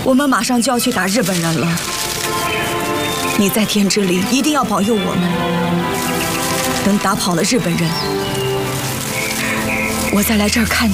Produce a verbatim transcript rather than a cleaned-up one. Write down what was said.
我们马上就要去打日本人了，你在天之灵一定要保佑我们，等打跑了日本人，我再来这儿看你。